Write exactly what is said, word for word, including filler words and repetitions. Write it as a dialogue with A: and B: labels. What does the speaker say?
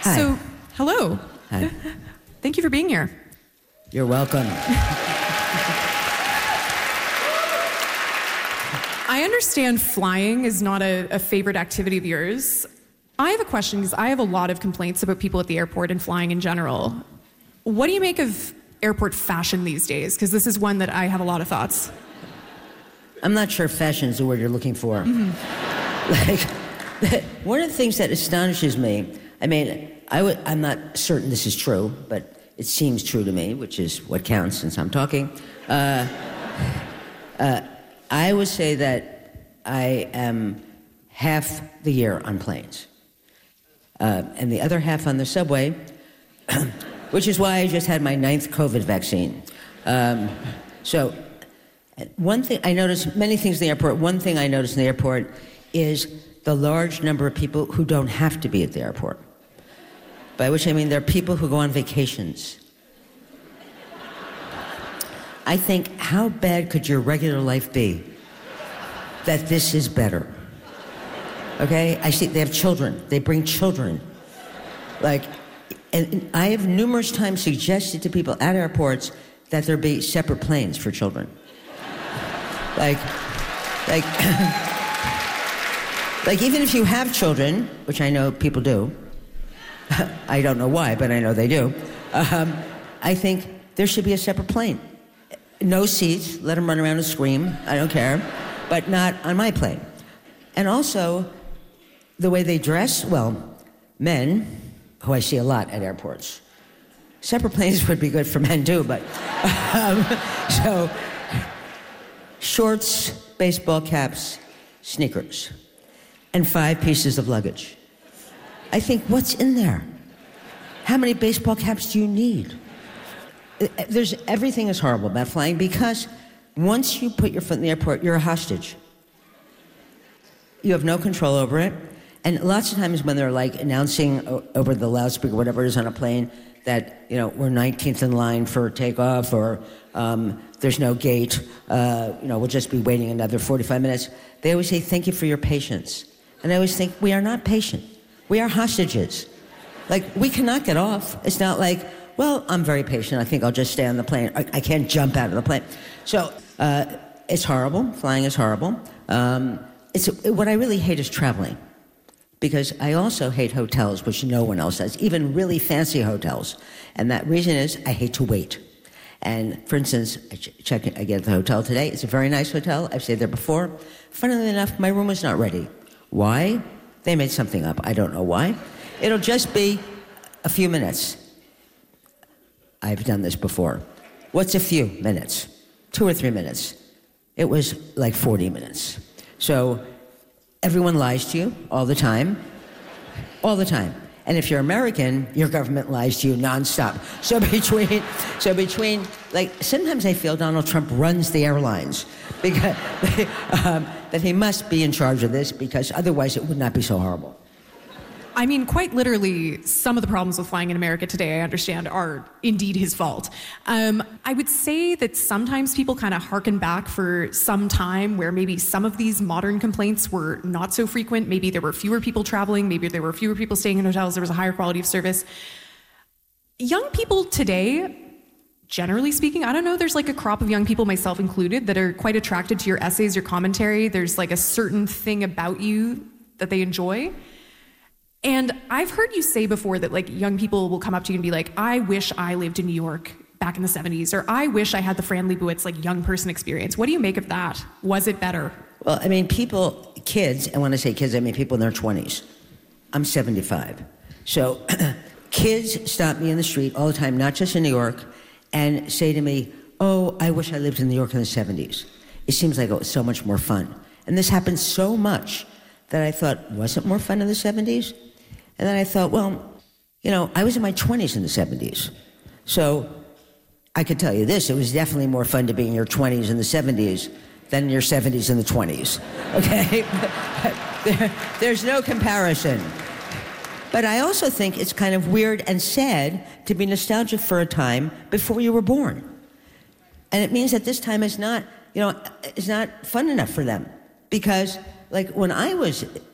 A: Hi.
B: So, hello.
A: Hi.
B: Thank you for being here.
A: You're welcome.
B: I understand flying is not a, a favorite activity of yours. I have a question because I have a lot of complaints about people at the airport and flying in general. What do you make of airport fashion these days? Because this is one that I have a lot of thoughts.
A: I'm not sure fashion is the word you're looking for.
B: Mm-hmm.
A: Like, one of the things that astonishes me, I mean, I w- I'm not certain this is true, but it seems true to me, which is what counts since I'm talking. Uh, uh, I would say that I am half the year on planes, uh, and the other half on the subway, which is why I just had my ninth COVID vaccine. Um, so one thing I notice, many things in the airport, one thing I notice in the airport is the large number of people who don't have to be at the airport. By which I mean there are people who go on vacations. I think, how bad could your regular life be that this is better? Okay? I see they have children. They bring children. Like, and I have numerous times suggested to people at airports that there be separate planes for children. Like, like, like even if you have children, which I know people do, I don't know why, but I know they do, um, I think there should be a separate plane. No seats, let them run around and scream, I don't care, but not on my plane. And also, the way they dress, well, men, who I see a lot at airports, separate planes would be good for men too, but, um, so, shorts, baseball caps, sneakers, and five pieces of luggage. I think, what's in there? How many baseball caps do you need? There's, everything is horrible about flying because once you put your foot in the airport, you're a hostage. You have no control over it. And lots of times when they're like announcing over the loudspeaker, whatever it is on a plane, that, you know, we're nineteenth in line for takeoff, or um, there's no gate, uh, you know, we'll just be waiting another forty-five minutes. They always say, thank you for your patience. And I always think, we are not patient. We are hostages. Like, we cannot get off. It's not like, well, I'm very patient. I think I'll just stay on the plane. I, I can't jump out of the plane. So uh, it's horrible. Flying is horrible. Um, it's what I really hate is traveling, because I also hate hotels, which no one else does, even really fancy hotels. And that reason is I hate to wait. And for instance, I ch- check I get at the hotel today. It's a very nice hotel. I've stayed there before. Funnily enough, my room was not ready. Why? They made something up. I don't know why. It'll just be a few minutes. I've done this before. What's a few minutes? Two or three minutes. It was like forty minutes. So everyone lies to you all the time. All the time. And if you're American, your government lies to you nonstop. So between, so between, like, sometimes I feel Donald Trump runs the airlines, because um, that he must be in charge of this, because otherwise it would not be so horrible.
B: I mean, quite literally, some of the problems with flying in America today, I understand, are indeed his fault. Um, I would say that sometimes people kind of harken back for some time where maybe some of these modern complaints were not so frequent. Maybe there were fewer people traveling. Maybe there were fewer people staying in hotels. There was a higher quality of service. Young people today, generally speaking, I don't know, there's like a crop of young people, myself included, that are quite attracted to your essays, your commentary. There's like a certain thing about you that they enjoy. And I've heard you say before that, like, young people will come up to you and be like, I wish I lived in New York back in the seventies, or I wish I had the Fran Lebowitz, like, young person experience. What do you make of that? Was it better?
A: Well, I mean, people, kids, and when I say kids, I mean people in their twenties. I'm seventy-five. So kids stop me in the street all the time, not just in New York, and say to me, oh, I wish I lived in New York in the seventies. It seems like it was so much more fun. And this happens so much that I thought, was it more fun in the seventies? And then I thought, well, you know, I was in my twenties in the seventies. So I could tell you this, it was definitely more fun to be in your twenties in the seventies than in your seventies in the twenties, okay? there, there's no comparison. But I also think it's kind of weird and sad to be nostalgic for a time before you were born. And it means that this time is not, you know, is not fun enough for them. Because, like, when I was